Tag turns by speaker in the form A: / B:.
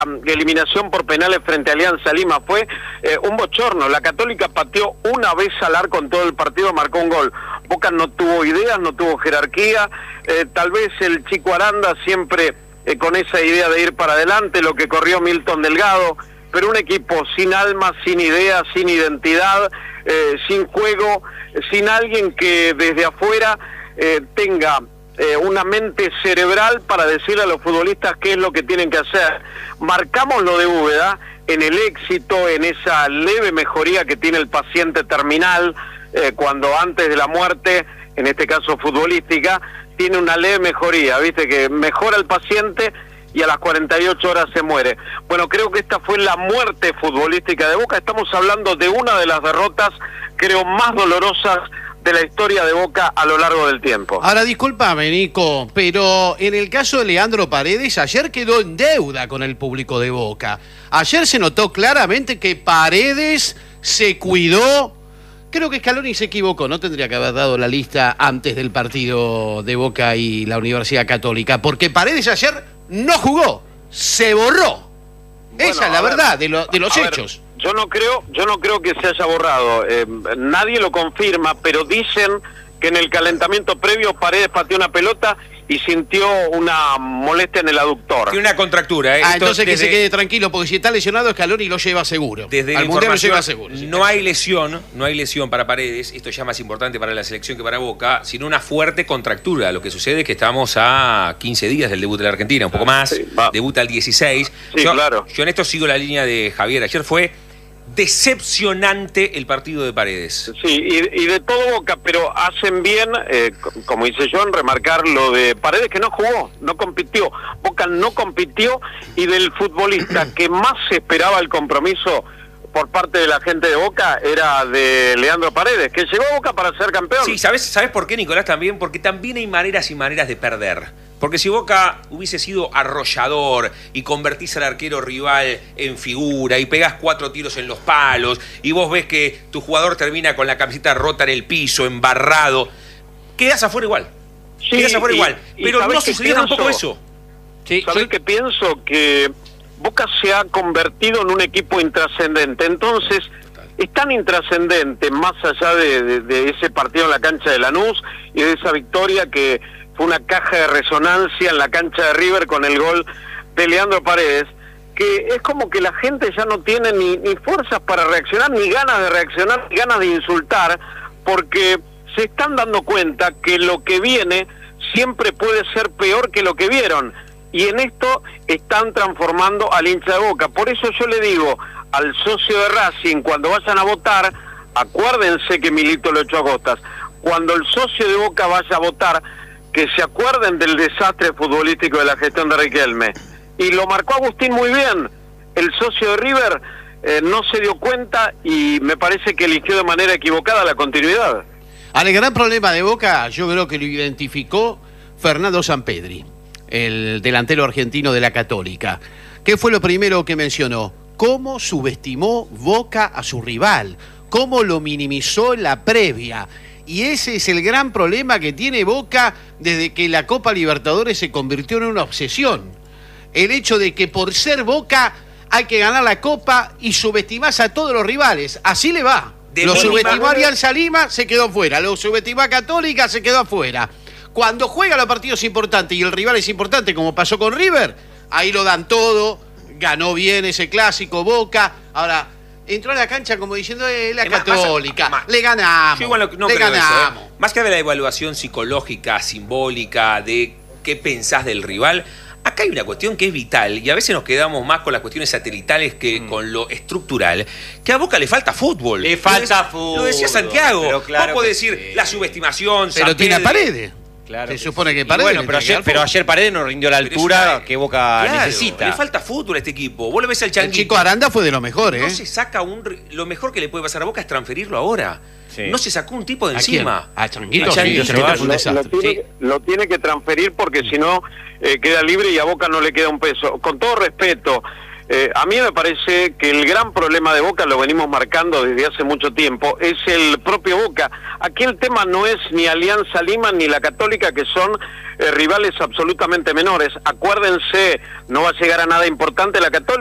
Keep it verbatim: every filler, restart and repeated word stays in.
A: eliminación por penales frente a Alianza Lima fue eh, un bochorno. La Católica pateó una vez al arco en todo el partido, marcó un gol. Boca no tuvo ideas, no tuvo jerarquía, eh, tal vez el Chico Aranda siempre eh, con esa idea de ir para adelante, lo que corrió Milton Delgado, pero un equipo sin alma, sin ideas, sin identidad, eh, sin juego, sin alguien que desde afuera eh, tenga Eh, una mente cerebral para decirle a los futbolistas qué es lo que tienen que hacer. Marcamos lo de Úbeda en el éxito, en esa leve mejoría que tiene el paciente terminal, eh, cuando antes de la muerte, en este caso futbolística, tiene una leve mejoría, viste que mejora el paciente y a las cuarenta y ocho horas se muere. Bueno, creo que esta fue la muerte futbolística de Boca. Estamos hablando de una de las derrotas, creo, más dolorosas de la historia de Boca a lo largo del tiempo.
B: Ahora, discúlpame, Nico, pero en el caso de Leandro Paredes, ayer quedó en deuda con el público de Boca. Ayer se notó claramente que Paredes se cuidó. Creo que Scaloni se equivocó, no tendría que haber dado la lista antes del partido de Boca y la Universidad Católica, porque Paredes ayer no jugó, se borró. Bueno, esa es la verdad de, lo, de los hechos.
A: Ver. Yo no creo, yo no creo que se haya borrado. Eh, nadie lo confirma, pero dicen que en el calentamiento previo Paredes pateó una pelota y sintió una molestia en el aductor.
C: Tiene una contractura, ¿eh?
B: Ah, entonces desde... que se quede tranquilo, porque si está lesionado Scaloni lo lleva seguro.
C: Desde
B: Al
C: la
B: Mundial lo
C: información,
B: lleva seguro. Sí,
C: no hay lesión, no hay lesión para Paredes, esto ya más importante para la selección que para Boca, sino una fuerte contractura. Lo que sucede es que estamos a quince días del debut de la Argentina, un poco más, sí, debuta el dieciséis.
A: Sí,
C: yo,
A: claro.
C: Yo en esto sigo la línea de Javier, ayer fue decepcionante el partido de Paredes.
A: Sí, y, y de todo Boca, pero hacen bien, eh, como dice yo, en remarcar lo de Paredes, que no jugó, no compitió. Boca no compitió, y del futbolista que más esperaba el compromiso por parte de la gente de Boca era de Leandro Paredes, que llegó a Boca para ser campeón.
C: Sí, ¿sabes, ¿sabes por qué, Nicolás? También, porque también hay maneras y maneras de perder. Porque si Boca hubiese sido arrollador y convertís al arquero rival en figura y pegás cuatro tiros en los palos y vos ves que tu jugador termina con la camiseta rota en el piso, embarrado, quedás afuera igual. Sí, quedás afuera y, igual. Pero no sucedió pienso, tampoco eso.
A: Sí, ¿Sabés sí. qué pienso? Que Boca se ha convertido en un equipo intrascendente. Entonces, es tan intrascendente, más allá de, de, de ese partido en la cancha de Lanús y de esa victoria que fue una caja de resonancia en la cancha de River con el gol de Leandro Paredes, que es como que la gente ya no tiene ni, ni fuerzas para reaccionar, ni ganas de reaccionar, ni ganas de insultar, porque se están dando cuenta que lo que viene siempre puede ser peor que lo que vieron, y en esto están transformando al hincha de Boca. Por eso yo le digo al socio de Racing, cuando vayan a votar, acuérdense que Milito lo echó a Costas, cuando el socio de Boca vaya a votar, que se acuerden del desastre futbolístico de la gestión de Riquelme. Y lo marcó Agustín muy bien. El socio de River eh, no se dio cuenta y me parece que eligió de manera equivocada la continuidad.
B: Al gran problema de Boca, yo creo que lo identificó Fernando Sampedri, el delantero argentino de la Católica. ¿Qué fue lo primero que mencionó? Cómo subestimó Boca a su rival, cómo lo minimizó en la previa. Y ese es el gran problema que tiene Boca desde que la Copa Libertadores se convirtió en una obsesión. El hecho de que por ser Boca hay que ganar la Copa y subestimás a todos los rivales. Así le va. De lo subestimó a Alianza Lima, se quedó fuera. Lo subestimó a Católica, se quedó afuera. Cuando juega los partidos importantes y el rival es importante, como pasó con River, ahí lo dan todo. Ganó bien ese clásico Boca. Ahora, entró a la cancha como diciendo, eh, la más, Católica, más, le ganamos, yo igual no, no le ganamos. Eso, ¿eh?
C: Más que de la evaluación psicológica, simbólica, de qué pensás del rival, acá hay una cuestión que es vital, y a veces nos quedamos más con las cuestiones satelitales que mm. con lo estructural, que a Boca le falta fútbol.
D: Le falta
C: lo
D: fútbol.
C: Lo decía Santiago,
D: claro,
C: vos podés decir
D: sí.
C: la subestimación,
B: pero tiene a Paredes.
D: Claro
B: se
D: que
B: supone
D: sí.
B: que Paredes.
D: Bueno, pero ayer, pero ayer Paredes no rindió la altura una... que Boca
C: claro,
D: necesita.
C: Le falta fútbol a este equipo. Vos lo ves al Changuito.
B: El Chico Aranda fue de lo mejor, ¿eh?
C: No se saca un... Lo mejor que le puede pasar a Boca es transferirlo ahora. Sí. No se sacó un tipo de
B: ¿A
C: encima.
B: A Changuito.
A: A Changuito, sí, lo, lo, tiene, sí. lo tiene que transferir porque si no eh, queda libre y a Boca no le queda un peso. Con todo respeto, Eh, a mí me parece que el gran problema de Boca, lo venimos marcando desde hace mucho tiempo, es el propio Boca. Aquí el tema no es ni Alianza Lima ni la Católica, que son eh, rivales absolutamente menores. Acuérdense, no va a llegar a nada importante la Católica.